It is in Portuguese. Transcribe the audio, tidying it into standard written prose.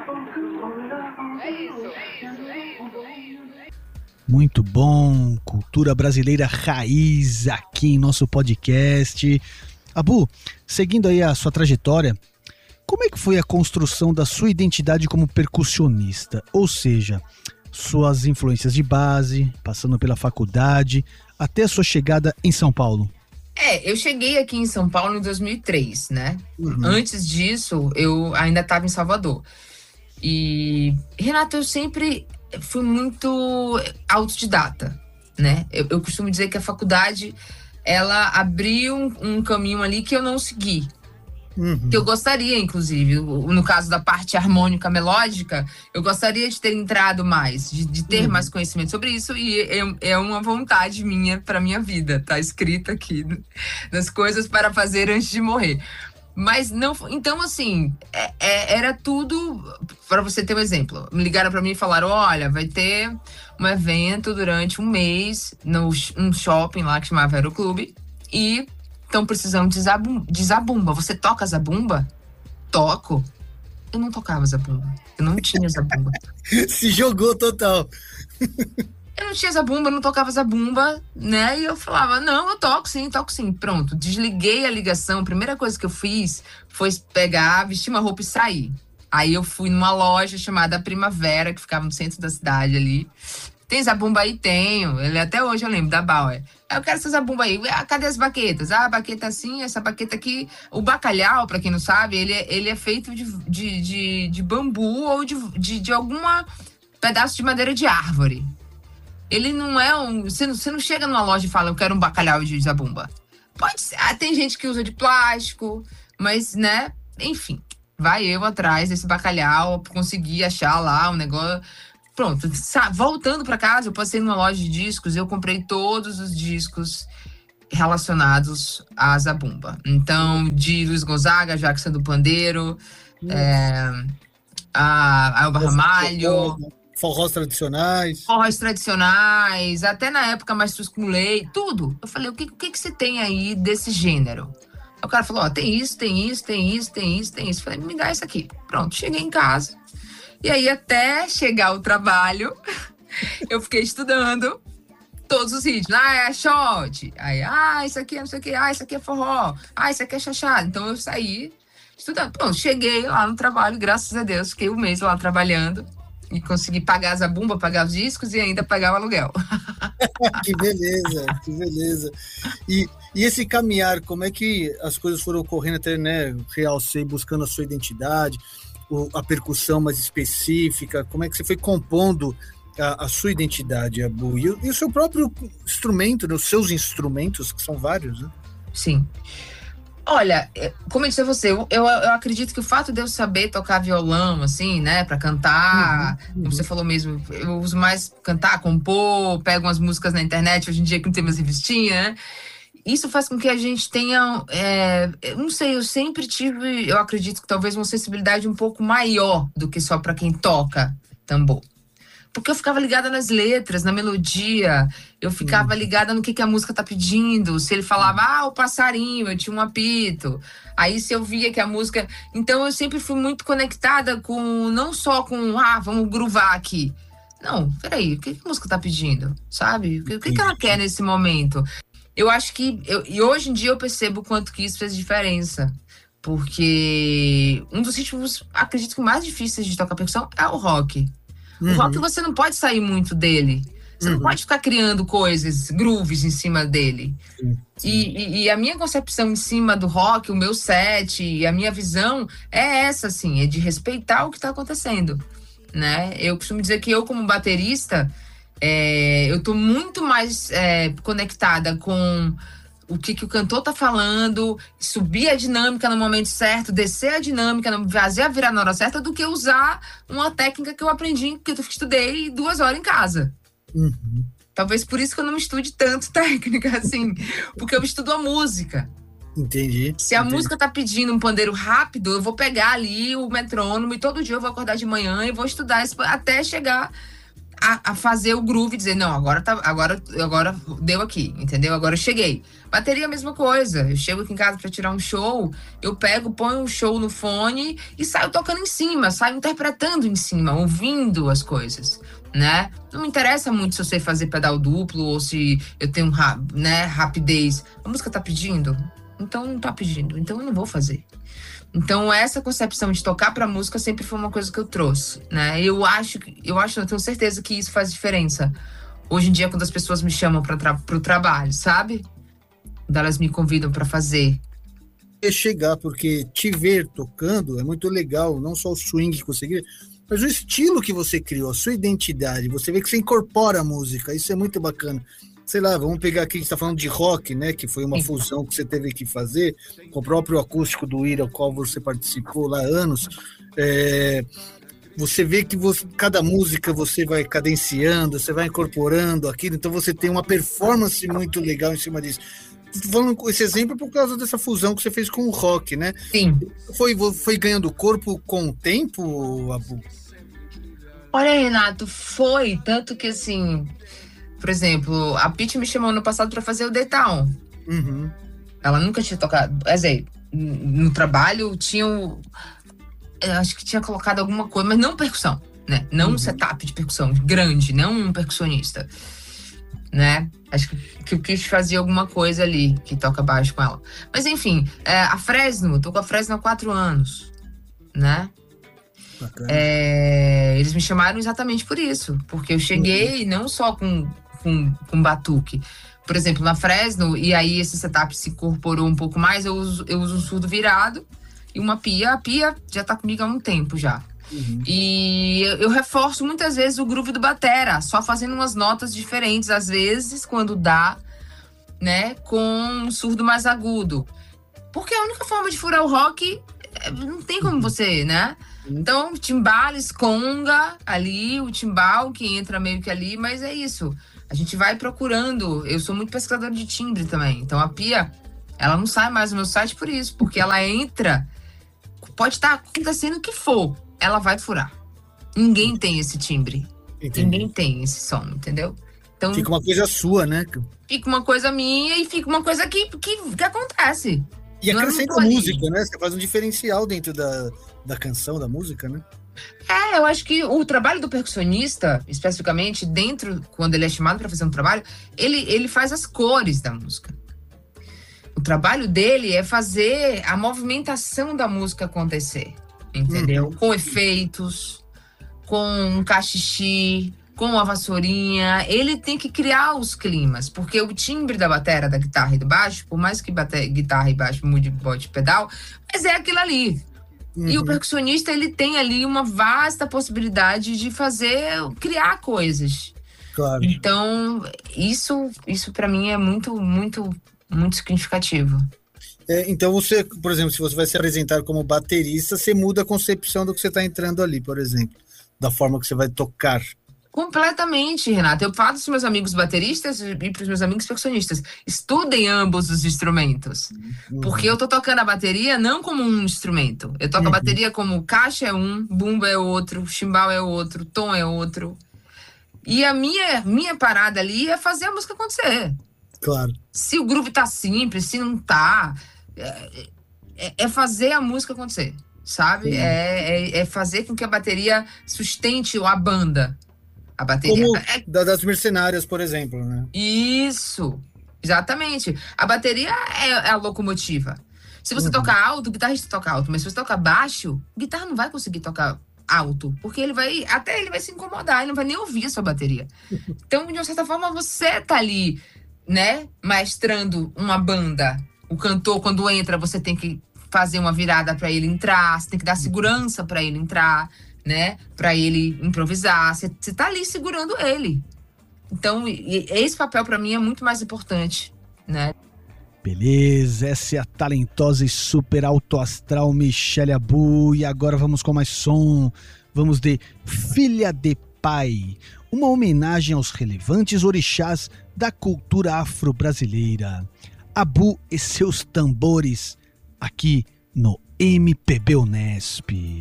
Muito bom, cultura brasileira raiz aqui em nosso podcast. Abu, seguindo aí a sua trajetória, como é que foi a construção da sua identidade como percussionista? Ou seja, suas influências de base, passando pela faculdade, até a sua chegada em São Paulo. Eu cheguei aqui em São Paulo em 2003, né? Antes disso, eu ainda estava em Salvador. E, Renato, eu sempre fui muito autodidata, né? Eu costumo dizer que a faculdade, ela abriu um caminho ali que eu não segui. Que eu gostaria, inclusive, no caso da parte harmônica melódica, eu gostaria de ter entrado mais, de ter mais conhecimento sobre isso, e é uma vontade minha para minha vida, tá escrita aqui nas coisas para fazer antes de morrer. Mas não, então assim, era tudo, para você ter um exemplo, me ligaram para mim e falaram, olha, vai ter um evento durante um mês num shopping lá que chamava Aeroclube, e estão precisando de zabumba. Você toca zabumba? Toco. Eu não tocava zabumba. Eu não tinha zabumba. Se jogou total. Eu não tinha zabumba, eu não tocava zabumba, né? E eu falava, não, eu toco sim. Pronto, desliguei a ligação. A primeira coisa que eu fiz foi pegar, vestir uma roupa e sair. Aí eu fui numa loja chamada Primavera, que ficava no centro da cidade ali. Tem zabumba aí? Tenho. Até hoje eu lembro, da Bauer. Eu quero essa zabumba aí. Cadê as baquetas? A baqueta assim, essa baqueta aqui. O bacalhau, pra quem não sabe, ele é feito de bambu ou de alguma pedaço de madeira de árvore. Ele não é um... Você não chega numa loja e fala, eu quero um bacalhau de zabumba. Pode ser. Tem gente que usa de plástico, mas, né? Enfim, vai eu atrás desse bacalhau, consegui achar lá um negócio... Pronto, voltando para casa, eu passei numa loja de discos, eu comprei todos os discos relacionados à zabumba. Então, de Luiz Gonzaga, Jackson do Pandeiro, a Elba Ramalho, forrós tradicionais, até na época Maestros com Lei, tudo. Eu falei, o que você tem aí desse gênero? O cara falou, tem isso. Eu falei, me dá isso aqui. Pronto, cheguei em casa. E aí, até chegar ao trabalho, eu fiquei estudando todos os ritmos. É shot. Aí, isso aqui é não sei o quê. Isso aqui é forró. Isso aqui é chachado. Então, eu saí estudando. Pronto, cheguei lá no trabalho, graças a Deus. Fiquei um mês lá trabalhando. E consegui pagar a zabumba, pagar os discos e ainda pagar o aluguel. Que beleza. E esse caminhar, como é que as coisas foram ocorrendo até, né, realçar, buscando a sua identidade, a percussão mais específica, como é que você foi compondo a sua identidade, Abu? E o seu próprio instrumento, né, os seus instrumentos, que são vários, né? Sim. Olha, como eu disse a você, eu acredito que o fato de eu saber tocar violão, assim, né, pra cantar, como você falou mesmo, eu uso mais cantar, compor, pego umas músicas na internet, hoje em dia que não tem mais revistinha, né? Isso faz com que a gente tenha, não sei, eu sempre tive, eu acredito que talvez uma sensibilidade um pouco maior do que só pra quem toca tambor. Porque eu ficava ligada nas letras, na melodia, eu ficava ligada no que a música tá pedindo. Se ele falava, o passarinho, eu tinha um apito. Aí se eu via que a música... Então eu sempre fui muito conectada com, não só com, vamos groovar aqui. Não, peraí, o que a música tá pedindo? Sabe? O que ela quer nesse momento? Eu acho que... E hoje em dia eu percebo o quanto que isso fez diferença. Porque um dos ritmos, acredito que mais difíceis de tocar percussão é o rock. O rock você não pode sair muito dele. Você não pode ficar criando coisas, grooves em cima dele. E a minha concepção em cima do rock, o meu set, e a minha visão é essa, assim, é de respeitar o que está acontecendo, né? Eu costumo dizer que eu, como baterista, eu tô muito mais conectada com o que o cantor tá falando, subir a dinâmica no momento certo, descer a dinâmica, fazer a virar na hora certa, do que usar uma técnica que eu aprendi, que eu estudei 2 horas em casa. Talvez por isso que eu não estude tanto técnica, assim, porque eu estudo a música. Entendi. Se a música tá pedindo um pandeiro rápido, eu vou pegar ali o metrônomo e todo dia eu vou acordar de manhã e vou estudar isso até chegar a fazer o groove, dizer, não, agora deu aqui, entendeu? Agora eu cheguei. Bateria é a mesma coisa. Eu chego aqui em casa pra tirar um show, eu ponho um show no fone e saio tocando em cima, saio interpretando em cima, ouvindo as coisas, né? Não me interessa muito se eu sei fazer pedal duplo ou se eu tenho, né, rapidez. A música tá pedindo? Então não tá pedindo, então eu não vou fazer. Então, essa concepção de tocar pra música sempre foi uma coisa que eu trouxe, né? Eu tenho certeza que isso faz diferença. Hoje em dia, quando as pessoas me chamam pro trabalho, sabe? Quando elas me convidam pra fazer. Chegar, porque te ver tocando é muito legal, não só o swing que você cria, mas o estilo que você criou, a sua identidade. Você vê que você incorpora a música, isso é muito bacana. Sei lá, vamos pegar aqui, a gente está falando de rock, né? Que foi uma fusão que você teve que fazer com o próprio acústico do Ira, ao qual você participou lá há anos. Você vê que cada música você vai cadenciando, você vai incorporando aquilo, então você tem uma performance muito legal em cima disso. Estou falando com esse exemplo por causa dessa fusão que você fez com o rock, né? Sim. Foi ganhando corpo com o tempo, Abu? Olha, Renato, foi tanto que assim... Por exemplo, a Pitty me chamou no passado para fazer o The Town. Uhum. Ela nunca tinha tocado. Quer dizer, no trabalho acho que tinha colocado alguma coisa, mas não percussão, né? Não um setup de percussão grande, não um percussionista, né? Acho que eu quis fazer alguma coisa ali, que toca baixo com ela. Mas enfim, a Fresno, tô com a Fresno há 4 anos, né? Eles me chamaram exatamente por isso, porque eu cheguei não só com batuque. Por exemplo, na Fresno, e aí esse setup se incorporou um pouco mais, eu uso um surdo virado e uma pia. A pia já tá comigo há um tempo já. E eu reforço muitas vezes o groove do batera, só fazendo umas notas diferentes, às vezes, quando dá, né, com um surdo mais agudo. Porque a única forma de furar o rock, não tem como você, né? Então, timbales, conga ali, o timbal que entra meio que ali, mas é isso. A gente vai procurando. Eu sou muito pesquisador de timbre também. Então, a pia, ela não sai mais do meu site por isso, porque ela entra, pode estar acontecendo o que for, ela vai furar. Ninguém tem esse timbre. Entendi. Ninguém tem esse som, entendeu? Então, fica uma coisa sua, né? Fica uma coisa minha e fica uma coisa que acontece. E acrescenta música, né? Você faz um diferencial dentro da canção, da música, né? Eu acho que o trabalho do percussionista, especificamente, quando ele é chamado para fazer um trabalho, ele faz as cores da música. O trabalho dele é fazer a movimentação da música acontecer, entendeu? Com efeitos, com um cachixi, com a vassourinha. Ele tem que criar os climas, porque o timbre da bateria, da guitarra e do baixo, por mais que guitarra e baixo mude bote pedal, mas é aquilo ali. E o percussionista, ele tem ali uma vasta possibilidade de criar coisas. Claro. Então, isso para mim é muito, muito, muito significativo. Então você, por exemplo, se você vai se apresentar como baterista, você muda a concepção do que você está entrando ali, por exemplo, da forma que você vai tocar. Completamente, Renata. Eu falo para os meus amigos bateristas e para os meus amigos percussionistas, estudem ambos os instrumentos. Porque eu tô tocando a bateria não como um instrumento. Eu toco a bateria como caixa é um, bumbo é outro, chimbal é outro, tom é outro. E a minha parada ali é fazer a música acontecer. Claro. Se o groove tá simples, se não tá, é fazer a música acontecer, sabe? É fazer com que a bateria sustente a banda. A bateria. Como das Mercenárias, por exemplo, né? Isso, exatamente. A bateria é a locomotiva. Se você tocar alto, o guitarrista toca alto, mas se você tocar baixo, o guitarra não vai conseguir tocar alto, porque ele vai se incomodar, ele não vai nem ouvir a sua bateria. Então, de uma certa forma, você tá ali, né, maestrando uma banda. O cantor, quando entra, você tem que fazer uma virada para ele entrar, você tem que dar segurança para ele entrar, né, para ele improvisar. Você tá ali segurando ele. Então, esse papel para mim é muito mais importante, né? Beleza, essa é a talentosa e super autoastral Michelle Abu. E agora vamos com mais som. Vamos de Filha de Pai, uma homenagem aos relevantes orixás da cultura afro-brasileira. Abu e seus tambores, aqui no MPB Unesp.